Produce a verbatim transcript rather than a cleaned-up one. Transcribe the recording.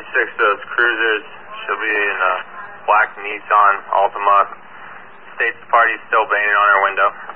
six of those cruisers. She'll be in a black Nissan Altima. States the party's still banging on her window.